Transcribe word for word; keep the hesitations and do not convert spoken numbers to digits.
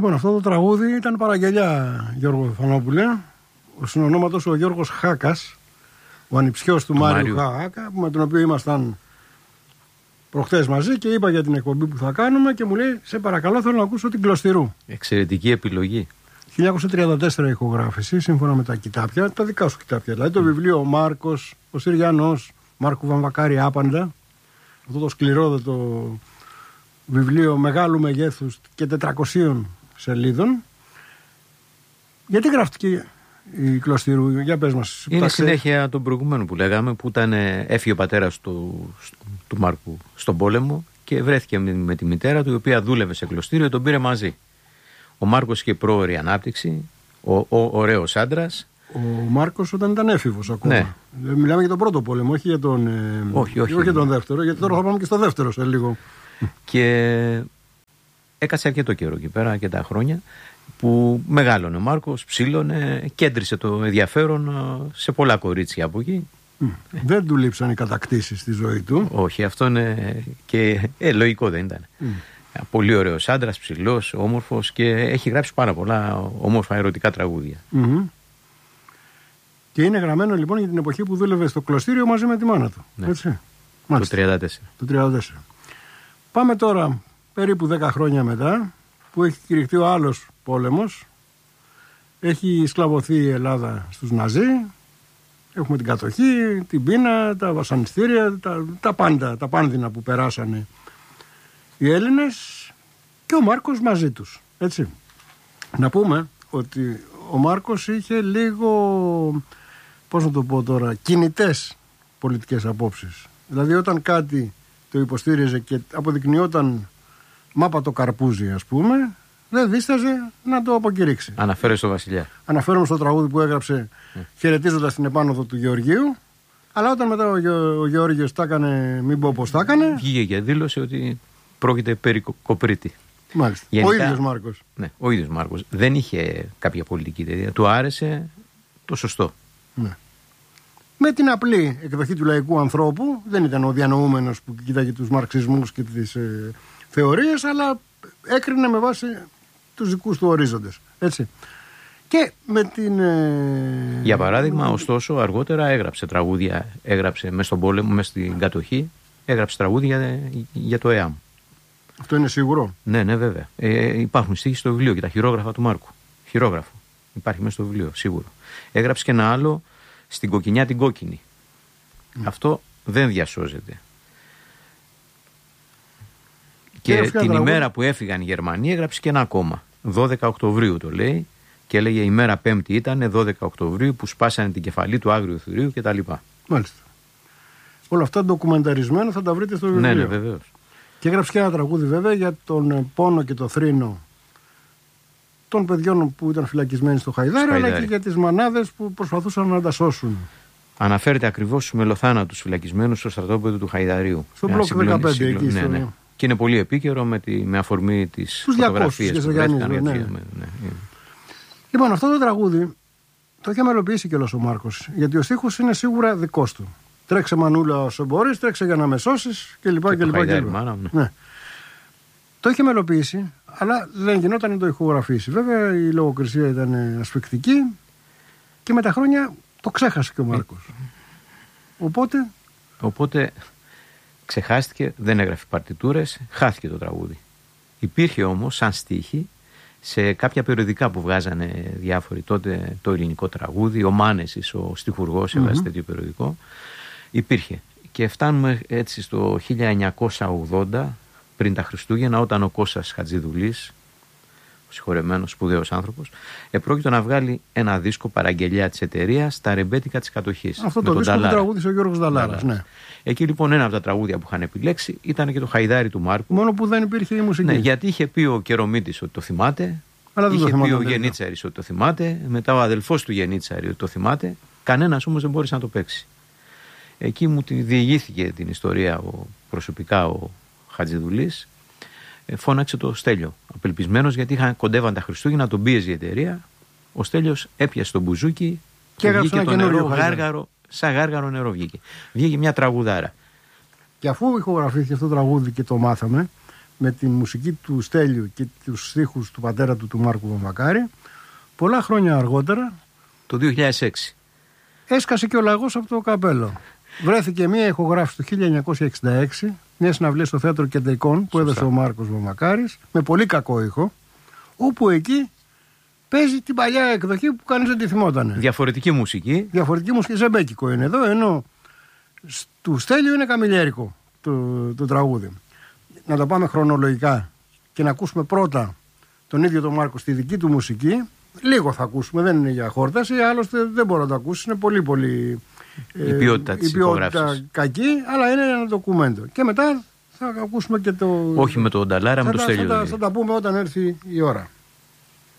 Λοιπόν, αυτό το τραγούδι ήταν παραγγελιά, Γιώργο Φανόπουλε. Ο συνονόματος ο Γιώργος Χάκας, ο ανιψιός του, του Μάριου Χάκα, με τον οποίο ήμασταν προχτές μαζί και είπα για την εκπομπή που θα κάνουμε και μου λέει: σε παρακαλώ, θέλω να ακούσω την Κλωστηρού. Εξαιρετική επιλογή. χίλια εννιακόσια τριάντα τέσσερα ηχογράφηση, σύμφωνα με τα κοιτάπια, τα δικά σου κοιτάπια. Δηλαδή το βιβλίο Ο Μάρκος, ο Συριανός, Μάρκου Βαμβακάρη Άπαντα. Αυτό το σκληρόδετο βιβλίο μεγάλου μεγέθους και τετρακοσίων σελίδων. Γιατί γράφτηκε η Κλωστηρού, για πες μας. Είναι συνέχεια των προηγουμένων που λέγαμε, που ήταν, έφυγε ο πατέρας του, του Μάρκου στον πόλεμο και βρέθηκε με, με τη μητέρα του, η οποία δούλευε σε κλωστήριο, τον πήρε μαζί. Ο Μάρκος είχε πρόωρη ανάπτυξη, ο, ο, ωραίος άντρας. Ο Μάρκος όταν ήταν έφηβος ακόμα. Ναι. Μιλάμε για τον πρώτο πόλεμο, όχι για τον, ε, όχι, όχι, όχι για τον δεύτερο, γιατί τώρα θα πάμε και στο δεύτερο σε λίγο. Και έκατσε αρκετό καιρό εκεί πέρα, αρκετά χρόνια, που μεγάλωνε ο Μάρκος, ψήλωνε, κέντρισε το ενδιαφέρον σε πολλά κορίτσια από εκεί. Mm. Δεν του λείψαν οι κατακτήσεις στη ζωή του. Όχι, αυτό είναι και ε, λογικό δεν ήταν. Mm. Πολύ ωραίος άντρας, ψηλός, όμορφος και έχει γράψει πάρα πολλά όμορφα ερωτικά τραγούδια. Mm-hmm. Και είναι γραμμένο λοιπόν για την εποχή που δούλευε στο κλωστήριο μαζί με τη μάνα του. Ναι. Έτσι. Το τριάντα τέσσερα. Το τριάντα τέσσερα. Πάμε τώρα περίπου δέκα χρόνια μετά, που έχει κηρυχτεί ο άλλος πόλεμος. Έχει σκλαβωθεί η Ελλάδα στους Ναζί. Έχουμε την κατοχή, την πείνα, τα βασανιστήρια, τα, τα πάντα, τα πάνδυνα που περάσανε οι Έλληνες και ο Μάρκος μαζί τους. Έτσι. Να πούμε ότι ο Μάρκος είχε λίγο, πώς να το πω τώρα, κινητές πολιτικές απόψεις. Δηλαδή όταν κάτι το υποστήριζε και αποδεικνυόταν μάπα το καρπούζι, ας πούμε, δεν δίσταζε να το αποκηρύξει. Αναφέρε στο Βασιλιά. Αναφέρομαι στο τραγούδι που έγραψε mm. χαιρετίζοντας την επάνωδο του Γεωργίου. Αλλά όταν μετά ο, Γε, ο Γεώργιος τα έκανε, μην πω πώς τα έκανε, βγήκε και δήλωσε ότι πρόκειται περί κοπρίτη. Μάλιστα. Γενικά, ο ίδιος Μάρκος. Ναι, ο ίδιος Μάρκος. Δεν είχε κάποια πολιτική τέτοια. Του άρεσε το σωστό. Ναι. Με την απλή εκδοχή του λαϊκού ανθρώπου, δεν ήταν ο διανοούμενος που κοίταγε τους μαρξισμούς και τις ε, θεωρίες, αλλά έκρινε με βάση τους δικούς του ορίζοντες. Έτσι. Και με την... Ε... Για παράδειγμα, ωστόσο, αργότερα έγραψε τραγούδια, έγραψε μέσα στον πόλεμο, μέσα στην κατοχή, έγραψε τραγούδια για, για το ΕΑΜ. Αυτό είναι σίγουρο. Ναι, ναι, βέβαια. Ε, υπάρχουν στίχοι στο βιβλίο και τα χειρόγραφα του Μάρκου. Χειρόγραφο. Υπάρχει μέσα στο βιβλίο, σίγουρο. Έγραψε και ένα άλλο στην Κοκκινιά την Κόκκινη. Mm. Αυτό δεν διασώζεται. Και, και την τραγούδι. Ημέρα που έφυγαν οι Γερμανοί έγραψε και ένα ακόμα. δώδεκα Οκτωβρίου το λέει και έλεγε η μέρα Πέμπτη ήταν δώδεκα Οκτωβρίου που σπάσανε την κεφαλή του Άγριου Θηρίου κτλ. Μάλιστα. Όλα αυτά ντοκουμενταρισμένα θα τα βρείτε στο βιβλίο. Ναι, ναι, βεβαίως. Και έγραψε και ένα τραγούδι βέβαια για τον πόνο και το θρήνο των παιδιών που ήταν φυλακισμένοι στο Χαϊδάρι, αλλά και για τις μανάδες που προσπαθούσαν να τα σώσουν. Αναφέρεται ακριβώς στους μελοθάνατους φυλακισμένους στο στρατόπεδο του Χαϊδαρίου. Στο μπλοκ δεκαπέντε εκεί. Ναι, ναι. Και είναι πολύ επίκαιρο με, τη, με αφορμή τις φωτογραφίες που βρέθηκαν. Ναι. Ναι, ναι. Λοιπόν, αυτό το τραγούδι το είχε μελοποιήσει κιόλας ο Μάρκος, γιατί ο στίχος είναι σίγουρα δικός του. Τρέξε μανούλα όσο μπορείς, τρέξε για να με σώσεις κλπ. Και, και, και, και, μάνα, ναι. Ναι. Το είχε μελοποιήσει, αλλά δεν γινόταν να το ηχογραφήσει. Βέβαια η λογοκρισία ήταν ασφικτική και με τα χρόνια το ξέχασε και ο Μάρκος. Οπότε... Οπότε ξεχάστηκε, δεν έγραφε παρτιτούρες, χάθηκε το τραγούδι. Υπήρχε όμως σαν στίχη σε κάποια περιοδικά που βγάζανε διάφοροι τότε, το ελληνικό τραγούδι, ο Μάνεσης, ο στιχουργός, έβγαζε mm-hmm. τέτοιο περιοδικό. Υπήρχε. Και φτάνουμε έτσι στο χίλια εννιακόσια ογδόντα, πριν τα Χριστούγεννα, όταν ο Κώστας Χατζηδουλής, ο συγχωρεμένος σπουδαίος άνθρωπος, επρόκειτο να βγάλει ένα δίσκο παραγγελιά της εταιρείας, τα ρεμπέτικα της κατοχής. Αυτό το δίσκο που τραγούδισε ο Γιώργος Δαλάρας. Ναι. Εκεί λοιπόν ένα από τα τραγούδια που είχαν επιλέξει ήταν και το Χαϊδάρι του Μάρκου. Μόνο που δεν υπήρχε η μουσική. Ναι, γιατί είχε πει ο Κερομίτης ότι το θυμάται. Αλλά δεν είχε το πει ο Γενίτσαρης ότι το θυμάται. Μετά ο αδελφός του Γενίτσαρη ότι το θυμάται. Κανένας όμως δεν μπόρεσε να το παίξει. Εκεί μου τη διηγήθηκε την ιστορία ο, προσωπικά ο Χατζηδουλής. Φώναξε το Στέλιο. Απελπισμένος γιατί είχαν κοντεύαν τα Χριστούγεννα, τον πίεζε η εταιρεία. Ο Στέλιος έπιασε τον μπουζούκι και, και βγήκε το νερό γάργαρο, σαν γάργαρο νερό βγήκε. Βγήκε μια τραγουδάρα. Και αφού ηχογραφήθηκε αυτό το τραγούδι και το μάθαμε, με τη μουσική του Στέλιου και τους στίχους του πατέρα του, του Μάρκου Βαμβακάρη. Πολλά χρόνια αργότερα, το δύο χιλιάδες έξι, έσκασε και ο λαγός από το καπέλο. Βρέθηκε μια ηχογράφηση το χίλια εννιακόσια εξήντα έξι, μια συναυλία στο Θέατρο Κεντρικών που έδωσε ο Μάρκος Βαμβακάρης, με πολύ κακό ήχο, όπου εκεί παίζει την παλιά εκδοχή που κανείς δεν τη θυμότανε. Διαφορετική μουσική. Διαφορετική μουσική, ζεμπέκικο είναι εδώ, ενώ του Στέλιου είναι καμιλιέρικο το, το τραγούδι. Να το πάμε χρονολογικά και να ακούσουμε πρώτα τον ίδιο τον Μάρκο στη δική του μουσική. Λίγο θα ακούσουμε, δεν είναι για χόρταση, άλλωστε δεν μπορώ να το ακούσει, είναι πολύ πολύ η ποιότητα, ε, της η ποιότητα κακή, αλλά είναι ένα ντοκουμέντο. Και μετά θα ακούσουμε και το... Όχι με τον Νταλάρα, με το Στέλιο. Θα, θα, θα τα πούμε όταν έρθει η ώρα.